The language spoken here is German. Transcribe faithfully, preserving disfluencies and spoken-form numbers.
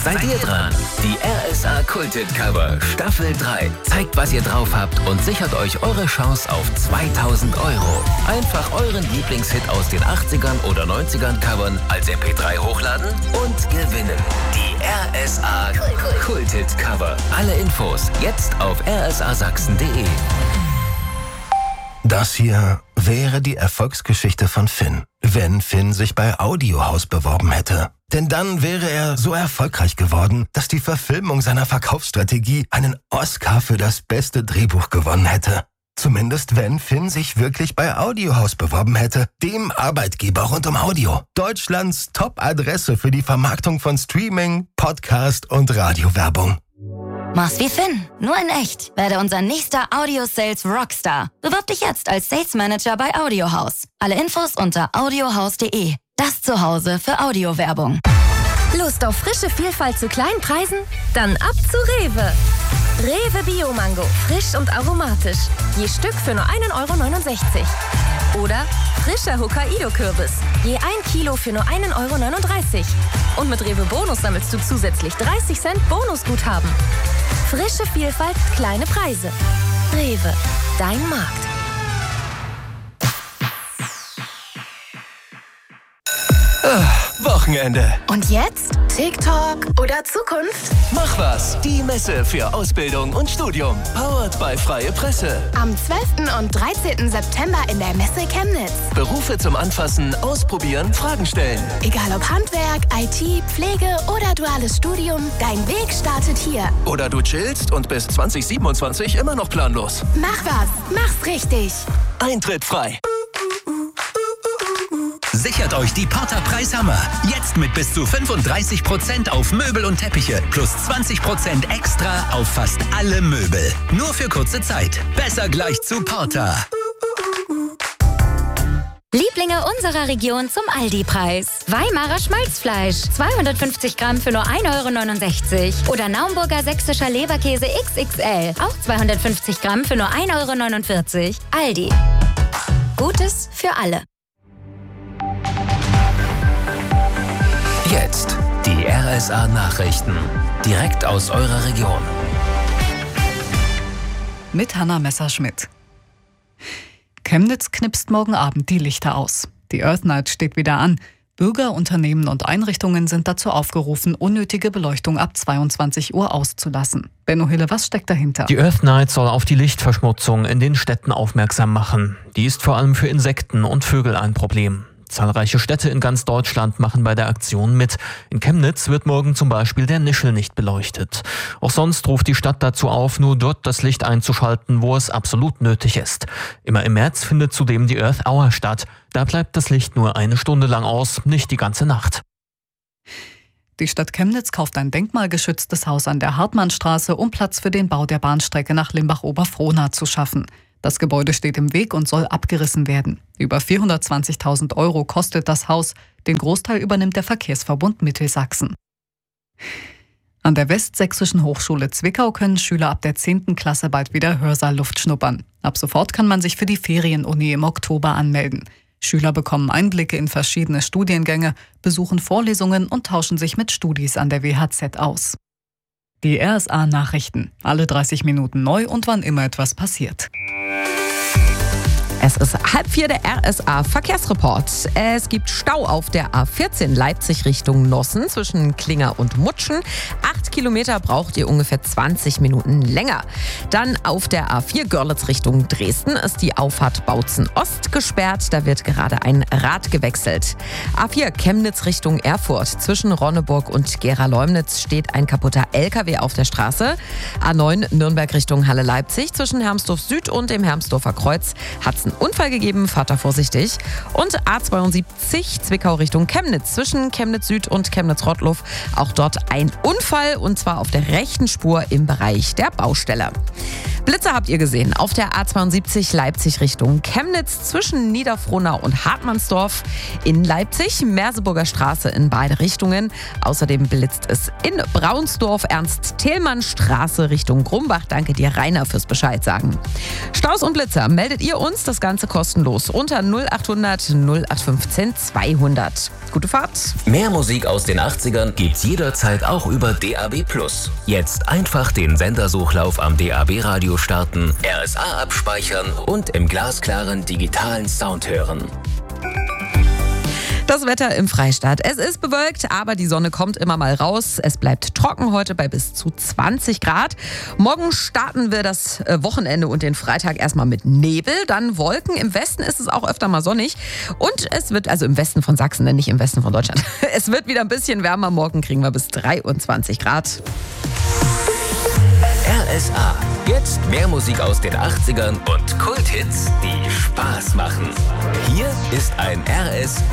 seid ihr dran. Die R S A Kulthit Cover Staffel drei zeigt, was ihr drauf habt und sichert euch eure Chance auf zweitausend Euro. Einfach euren Lieblingshit aus den achtzigern oder neunzigern covern, als M P drei hochladen und gewinnen. Die R S A Kulthit Cover. Alle Infos jetzt auf r s a sachsen punkt de. Das hier wäre die Erfolgsgeschichte von Finn, wenn Finn sich bei Audiohaus beworben hätte. Denn dann wäre er so erfolgreich geworden, dass die Verfilmung seiner Verkaufsstrategie einen Oscar für das beste Drehbuch gewonnen hätte. Zumindest wenn Finn sich wirklich bei Audiohaus beworben hätte, dem Arbeitgeber rund um Audio. Deutschlands Top-Adresse für die Vermarktung von Streaming, Podcast und Radiowerbung. Mach's wie Finn, nur in echt. Werde unser nächster Audio-Sales Rockstar. Bewirb dich jetzt als Sales Manager bei Audiohaus. Alle Infos unter audiohaus punkt de. Das Zuhause für Audiowerbung. Lust auf frische Vielfalt zu kleinen Preisen? Dann ab zu Rewe. Rewe Bio-Mango, frisch und aromatisch. Je Stück für nur ein Euro neunundsechzig. Oder frischer Hokkaido-Kürbis. Je ein Kilo für nur ein Euro neununddreißig. Und mit Rewe Bonus sammelst du zusätzlich dreißig Cent Bonusguthaben. Frische Vielfalt, kleine Preise. Rewe, dein Markt. Wochenende. Und jetzt? TikTok oder Zukunft? Mach was. Die Messe für Ausbildung und Studium. Powered by Freie Presse. Am zwölften und dreizehnten September in der Messe Chemnitz. Berufe zum Anfassen, Ausprobieren, Fragen stellen. Egal ob Handwerk, I T, Pflege oder duales Studium, dein Weg startet hier. Oder du chillst und bis zwanzig siebenundzwanzig immer noch planlos. Mach was. Mach's richtig. Eintritt frei. Sichert euch die Porter Preishammer. Jetzt mit bis zu fünfunddreißig Prozent auf Möbel und Teppiche plus zwanzig Prozent extra auf fast alle Möbel. Nur für kurze Zeit. Besser gleich zu Porter. Lieblinge unserer Region zum Aldi-Preis. Weimarer Schmalzfleisch, zweihundertfünfzig Gramm für nur ein Euro neunundsechzig. Oder Naumburger sächsischer Leberkäse X X L, auch zweihundertfünfzig Gramm für nur ein Euro neunundvierzig. Aldi. Gutes für alle. Jetzt die R S A Nachrichten. Direkt aus eurer Region. Mit Hanna Messerschmidt. Chemnitz knipst morgen Abend die Lichter aus. Die Earth Night steht wieder an. Bürger, Unternehmen und Einrichtungen sind dazu aufgerufen, unnötige Beleuchtung ab zweiundzwanzig Uhr auszulassen. Benno Hille, was steckt dahinter? Die Earth Night soll auf die Lichtverschmutzung in den Städten aufmerksam machen. Die ist vor allem für Insekten und Vögel ein Problem. Zahlreiche Städte in ganz Deutschland machen bei der Aktion mit. In Chemnitz wird morgen zum Beispiel der Nischel nicht beleuchtet. Auch sonst ruft die Stadt dazu auf, nur dort das Licht einzuschalten, wo es absolut nötig ist. Immer im März findet zudem die Earth Hour statt. Da bleibt das Licht nur eine Stunde lang aus, nicht die ganze Nacht. Die Stadt Chemnitz kauft ein denkmalgeschütztes Haus an der Hartmannstraße, um Platz für den Bau der Bahnstrecke nach Limbach-Oberfrohna zu schaffen. Das Gebäude steht im Weg und soll abgerissen werden. Über vierhundertzwanzigtausend Euro kostet das Haus. Den Großteil übernimmt der Verkehrsverbund Mittelsachsen. An der Westsächsischen Hochschule Zwickau können Schüler ab der zehnten Klasse bald wieder Hörsaal-Luft schnuppern. Ab sofort kann man sich für die Ferienuni im Oktober anmelden. Schüler bekommen Einblicke in verschiedene Studiengänge, besuchen Vorlesungen und tauschen sich mit Studis an der W H Z aus. Die R S A Nachrichten. Alle dreißig Minuten neu und wann immer etwas passiert. Es ist halb vier, der R S A Verkehrsreport. Es gibt Stau auf der A vierzehn Leipzig Richtung Nossen zwischen Klinger und Mutschen. Acht Kilometer braucht ihr ungefähr zwanzig Minuten länger. Dann auf der A vier Görlitz Richtung Dresden ist die Auffahrt Bautzen Ost gesperrt. Da wird gerade ein Rad gewechselt. A vier Chemnitz Richtung Erfurt. Zwischen Ronneburg und Gera-Leumnitz steht ein kaputter L K W auf der Straße. A neun Nürnberg Richtung Halle-Leipzig. Zwischen Hermsdorf Süd und dem Hermsdorfer Kreuz hat es einen Unfall gegeben, fahrt da vorsichtig. Und A zweiundsiebzig Zwickau Richtung Chemnitz, zwischen Chemnitz Süd und Chemnitz-Rottluff. Auch dort ein Unfall, und zwar auf der rechten Spur im Bereich der Baustelle. Blitze habt ihr gesehen auf der A zweiundsiebzig Leipzig Richtung Chemnitz zwischen Niederfrohnau und Hartmannsdorf. In Leipzig Merseburger Straße in beide Richtungen. Außerdem blitzt es in Braunsdorf Ernst-Thälmann-Straße Richtung Grumbach. Danke dir, Rainer, fürs Bescheid sagen. Staus und Blitzer meldet ihr uns, das Ganze kostenlos unter null achthundert null acht fünfzehn zweihundert. Gute Fahrt. Mehr Musik aus den achtzigern gibt's jederzeit auch über D A B plus. Jetzt einfach den Sendersuchlauf am D A B-Radio starten, R S A abspeichern und im glasklaren digitalen Sound hören. Das Wetter im Freistaat. Es ist bewölkt, aber die Sonne kommt immer mal raus. Es bleibt trocken heute bei bis zu zwanzig Grad. Morgen starten wir das Wochenende und den Freitag erstmal mit Nebel, dann Wolken. Im Westen ist es auch öfter mal sonnig. Und es wird, also im Westen von Sachsen, nicht im Westen von Deutschland. Es wird wieder ein bisschen wärmer. Morgen kriegen wir bis dreiundzwanzig Grad. R S A. Jetzt mehr Musik aus den achtzigern und Kulthits, die Spaß machen. Hier ist ein R S